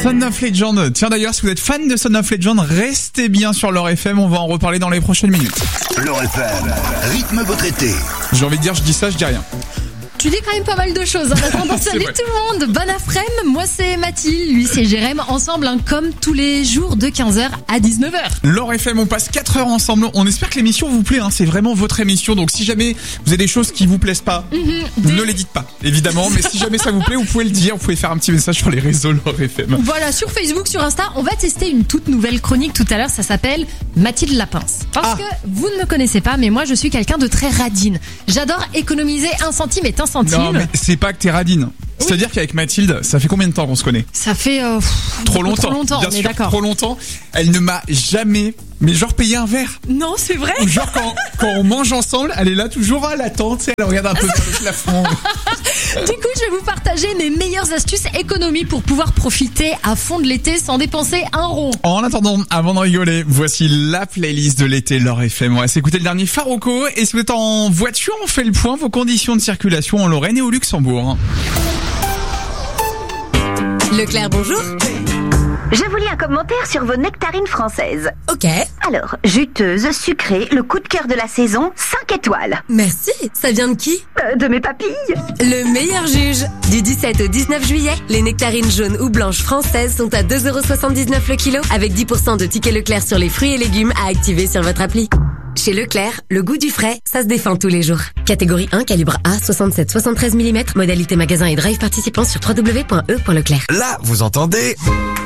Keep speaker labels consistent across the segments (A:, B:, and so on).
A: Son of Legend. Tiens d'ailleurs, si vous êtes fan de Son of Legend, restez bien sur l'Or FM, on va en reparler dans les prochaines minutes.
B: L'Or FM, rythme votre été.
A: J'ai envie de dire, je dis ça, je dis rien.
C: Tu dis quand même pas mal de choses. Salut tout le monde, bon après-midi. Moi c'est Mathilde, lui c'est Jérém. Ensemble, comme tous les jours de 15h à 19h.
A: L'Or FM, on passe 4 heures ensemble. On espère que l'émission vous plaît. C'est vraiment votre émission. Donc si jamais vous avez des choses qui vous plaisent pas, ne les dites pas, évidemment. Mais si jamais ça vous plaît, vous pouvez le dire. Vous pouvez faire un petit message sur les réseaux L'Or FM.
C: Voilà, sur Facebook, sur Insta, on va tester une toute nouvelle chronique tout à l'heure. Ça s'appelle Mathilde Lapince. Parce que vous ne me connaissez pas, mais moi je suis quelqu'un de très radine. J'adore économiser 1 centime est 1 centime.
A: Non, mais c'est pas que t'es radine. Oui. C'est-à-dire qu'avec Mathilde, ça fait combien de temps qu'on se connaît?
C: Ça fait
A: trop longtemps.
C: Bien sûr, d'accord.
A: Trop longtemps. Elle ne m'a jamais, mais genre payé un verre.
C: Non, c'est vrai.
A: Ou genre quand on mange ensemble, elle est là toujours à l'attente, elle regarde un peu vers le plafond.
C: Du coup, je vais vous partager mes meilleures astuces économie pour pouvoir profiter à fond de l'été sans dépenser un rond.
A: En attendant, avant de rigoler, voici la playlist de l'été L'Or FM. On va s'écouter le dernier Faroco. Et si vous êtes en voiture, on fait le point, vos conditions de circulation en Lorraine et au Luxembourg.
D: Leclerc, bonjour.
E: Je vous lis un commentaire sur vos nectarines françaises.
D: Ok.
E: Alors, juteuse, sucrée, le coup de cœur de la saison, 5 étoiles.
D: Merci. Ça vient de qui?
E: De mes papilles.
D: Le meilleur juge. Du 17 au 19 juillet, les nectarines jaunes ou blanches françaises sont à 2,79€ le kilo, avec 10% de tickets Leclerc sur les fruits et légumes à activer sur votre appli. Chez Leclerc, le goût du frais, ça se défend tous les jours. Catégorie 1, calibre A, 67-73 mm, modalité magasin et drive participant sur www.e.leclerc.
F: Là, vous entendez?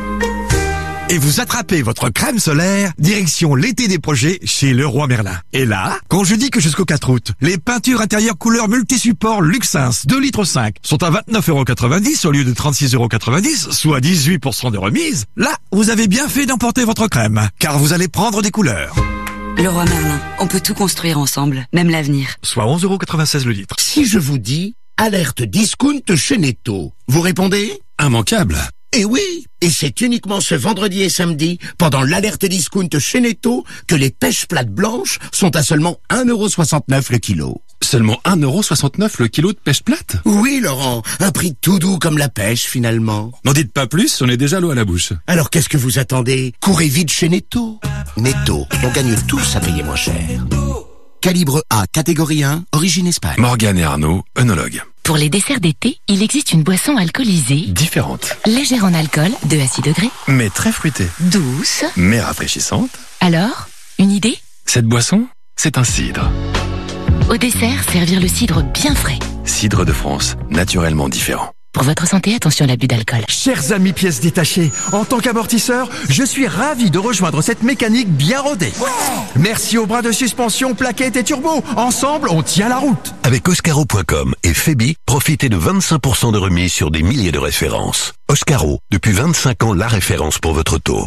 F: Et vous attrapez votre crème solaire, direction l'été des projets chez Leroy Merlin. Et là, quand je dis que jusqu'au 4 août, les peintures intérieures couleur multi-support Luxins 2,5 litres sont à 29,90€ au lieu de 36,90€, soit 18% de remise, là, vous avez bien fait d'emporter votre crème, car vous allez prendre des couleurs.
G: Leroy Merlin, on peut tout construire ensemble, même l'avenir.
F: Soit 11,96€ le litre.
B: Si je vous dis alerte discount chez Netto, vous répondez?
F: Immanquable.
B: Eh oui, et c'est uniquement ce vendredi et samedi, pendant l'alerte discount chez Netto, que les pêches plates blanches sont à seulement 1,69€ le kilo.
H: Seulement 1,69€ le kilo de pêche plate?
B: Oui, Laurent, un prix tout doux comme la pêche, finalement.
H: N'en dites pas plus, on est déjà l'eau à la bouche.
B: Alors qu'est-ce que vous attendez? Courez vite chez Netto. Netto, on gagne tous à payer moins cher. Calibre A, catégorie 1, origine Espagne.
H: Morgane et Arnaud, œnologues.
I: Pour les desserts d'été, il existe une boisson alcoolisée
H: Différente.
I: légère en alcool, 2 à 6 degrés,
H: Mais très fruitée.
I: douce.
H: Mais rafraîchissante.
I: Alors, une idée?
H: Cette boisson, c'est un cidre.
I: Au dessert, servir le cidre bien frais.
H: Cidre de France, naturellement différent.
I: Pour votre santé, attention à l'abus d'alcool.
J: Chers amis pièces détachées, en tant qu'amortisseur, je suis ravi de rejoindre cette mécanique bien rodée. Merci aux bras de suspension, plaquettes et turbo. Ensemble, on tient la route.
K: Avec Oscaro.com et Febi, profitez de 25% de remise sur des milliers de références. Oscaro, depuis 25 ans, la référence pour votre auto.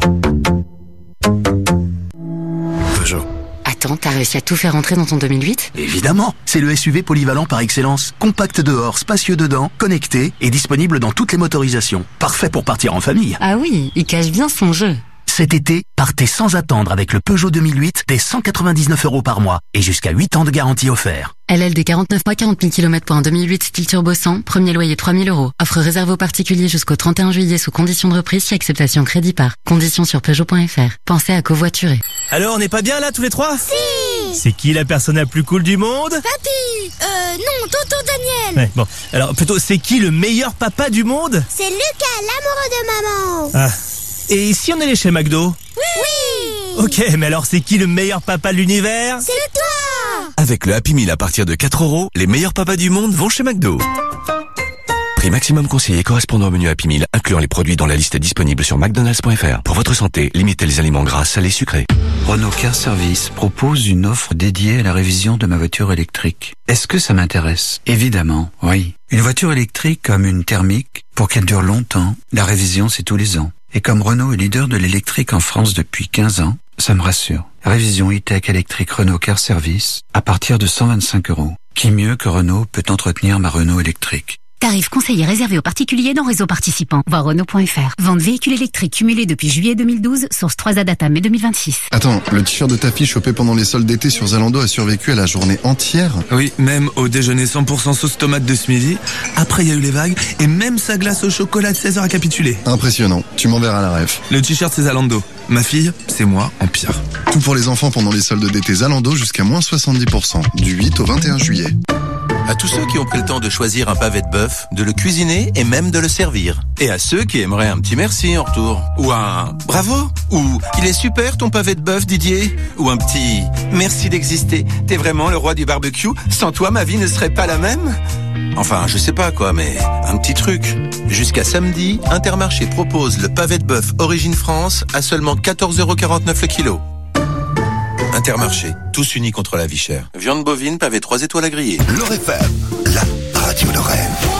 F: Peugeot.
I: Attends, t'as réussi à tout faire entrer dans ton 2008?
L: Évidemment, c'est le SUV polyvalent par excellence. Compact dehors, spacieux dedans, connecté et disponible dans toutes les motorisations. Parfait pour partir en famille.
I: Ah oui, il cache bien son jeu.
L: Cet été, partez sans attendre avec le Peugeot 2008 dès 199€ par mois et jusqu'à 8 ans de garantie offert.
I: LLD 49 mois, 40 000 km pour un 2008 style turbo 100, premier loyer 3 000 €. Offre réservée aux particuliers jusqu'au 31 juillet sous condition de reprise si acceptation crédit par. Conditions sur Peugeot.fr. Pensez à covoiturer.
M: Alors, on n'est pas bien là tous les trois?
N: Si.
M: C'est qui la personne la plus cool du monde?
N: Papy. Non, tonton Daniel.
M: Ouais, bon. Alors, plutôt, c'est qui le meilleur papa du monde?
N: C'est Lucas, l'amoureux de maman.
M: Ah. Et si on allait chez McDo?
N: Oui.
M: Ok, mais alors c'est qui le meilleur papa de l'univers?
N: C'est toi.
K: Avec le Happy Meal à partir de 4€, les meilleurs papas du monde vont chez McDo. Prix maximum conseillé correspondant au menu Happy Meal, incluant les produits dans la liste disponible sur McDonald's.fr. Pour votre santé, limitez les aliments gras, salés, sucrés.
O: Renault Car Service propose une offre dédiée à la révision de ma voiture électrique. Est-ce que ça m'intéresse? Évidemment, oui. Une voiture électrique comme une thermique, pour qu'elle dure longtemps, la révision c'est tous les ans. Et comme Renault est leader de l'électrique en France depuis 15 ans, ça me rassure. Révision e-tech électrique Renault Car Service à partir de 125€. Qui mieux que Renault peut entretenir ma Renault électrique?
P: Tarif conseillé réservé aux particuliers dans réseau participant. Voir Renault.fr. Vente véhicule électrique cumulé depuis juillet 2012. Source 3A data mai 2026.
Q: Attends, le t-shirt de ta fille chopé pendant les soldes d'été sur Zalando a survécu à la journée entière?
R: Oui, même au déjeuner 100% sauce tomate de ce midi. Après, il y a eu les vagues et même sa glace au chocolat de 16h a capitulé.
Q: Impressionnant. Tu m'enverras la ref.
R: Le t-shirt, c'est Zalando. Ma fille, c'est moi en pire.
Q: Tout pour les enfants pendant les soldes d'été Zalando jusqu'à moins 70%. Du 8 au 21 juillet.
S: À tous ceux qui ont pris le temps de choisir un pavé de bœuf, de le cuisiner et même de le servir. Et à ceux qui aimeraient un petit merci en retour. Ou un bravo. Ou il est super ton pavé de bœuf, Didier. Ou un petit merci d'exister. T'es vraiment le roi du barbecue. Sans toi, ma vie ne serait pas la même. Enfin, je sais pas quoi, mais un petit truc. Jusqu'à samedi, Intermarché propose le pavé de bœuf Origine France à seulement 14,49€ le kilo. Intermarché, tous unis contre la vie chère. Viande bovine, pavé 3 étoiles à griller.
T: L'Or FM, la radio Lorraine.